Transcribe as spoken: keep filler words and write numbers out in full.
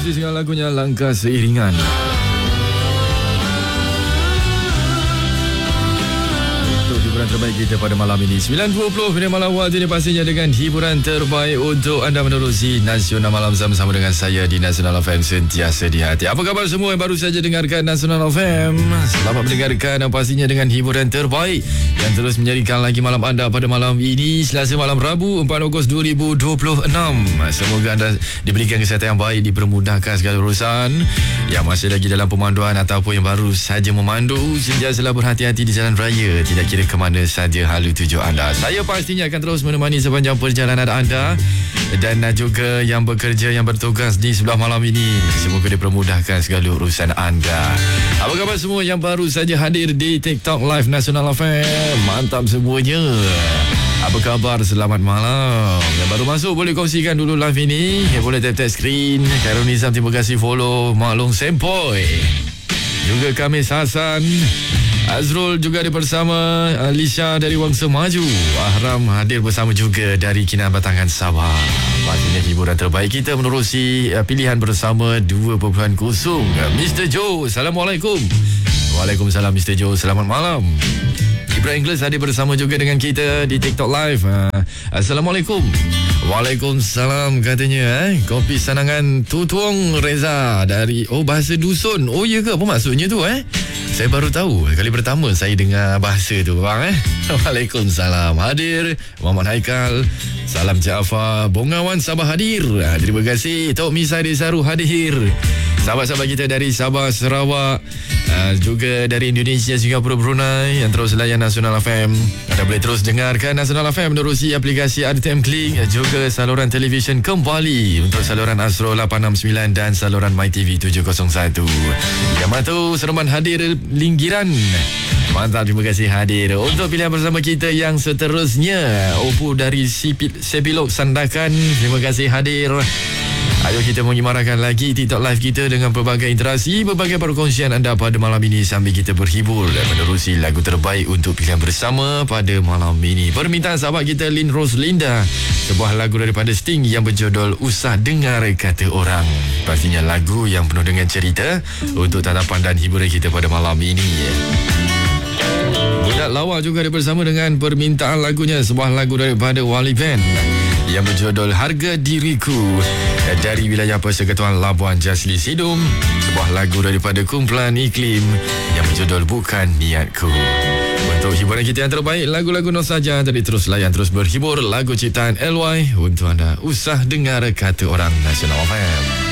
Musik dengan lagunya Langkah Seiringan. Hiburan terbaik kita pada malam ini sembilan dua puluh minit malam waktu ini, pastinya dengan hiburan terbaik untuk anda menerusi Nasional Malam sama-sama dengan saya di Nasional F M, sentiasa di hati. Apa khabar semua yang baru saja dengarkan Nasional F M? Selamat mendengarkan dan pastinya dengan hiburan terbaik yang terus menjadikan lagi malam anda pada malam ini, Selasa malam Rabu empat Ogos dua ribu dua puluh enam. Semoga anda diberikan kesihatan yang baik, dipermudahkan segala urusan. Yang masih lagi dalam pemanduan ataupun yang baru saja memandu, sentiasalah berhati-hati di jalan raya, tidak kira ke mana saja halu tuju anda. Saya pastinya akan terus menemani sepanjang perjalanan anda, dan juga yang bekerja, yang bertugas di sebelah malam ini, semoga dipermudahkan segala urusan anda. Apa khabar semua yang baru saja hadir di TikTok Live Nasional F M? Mantap semuanya. Apa khabar? Selamat malam. Yang baru masuk boleh kongsikan dulu live ini, boleh tap-tap skrin. Khairul Nizam, terima kasih follow. Maklong Sempoy, juga Kamis Hasan, Azrul juga ada bersama, Alicia dari Wangsa Maju, Ahram hadir bersama juga dari Kinabatangan Sabah. Pastinya hiburan terbaik kita menerusi pilihan bersama dua perpuluhan kosong. Mister Joe, Assalamualaikum. Waalaikumsalam Mister Joe, selamat malam. Ibrahim Ingles hadir bersama juga dengan kita di TikTok Live. Assalamualaikum. Waalaikumsalam katanya eh. Kopi Sanangan Tutuang Reza dari, oh, bahasa dusun. Oh ya ke? Apa maksudnya tu eh? Saya baru tahu. Kali pertama saya dengar bahasa tu bang eh. Waalaikumsalam. Hadir Muhammad Haikal, Salam Jaafar, Bongawan Sabah hadir. Terima kasih. Tok Misai Desaru hadir. Sahabat-sahabat kita dari Sabah, Sarawak, uh, juga dari Indonesia, Singapura, Brunei yang terus layan Nasional F M. Anda boleh terus dengarkan Nasional F M menerusi aplikasi R T M Klik, juga saluran televisyen kembali untuk saluran Astro lapan enam sembilan dan saluran MyTV tujuh kosong satu. Yamato Seremban hadir Linggiran. Mantap, terima kasih hadir. Untuk pilihan bersama kita yang seterusnya, Oppo dari Sepilok Sandakan, terima kasih hadir. Ayo kita mengimarahkan lagi TikTok Live kita dengan pelbagai interaksi, berbagai perkongsian anda pada malam ini sambil kita berhibur dan menerusi lagu terbaik untuk pilihan bersama pada malam ini. Permintaan sahabat kita Lin Roslinda, sebuah lagu daripada Sting yang berjudul Usah Dengar Kata Orang. Pastinya lagu yang penuh dengan cerita untuk tatapan dan hiburan kita pada malam ini. Budak Lawa juga ada bersama dengan permintaan lagunya, sebuah lagu daripada Wali Band yang berjudul Harga Diriku dari wilayah Persekutuan Labuan Jasli Sidum, sebuah lagu daripada Kumpulan Iklim yang berjudul Bukan Niatku. Untuk hiburan kita yang terbaik, lagu-lagu nostalgia, jadi terus layan, terus berhibur. Lagu ciptaan L Y untuk anda, Usah Dengar Kata Orang, Nasional F M.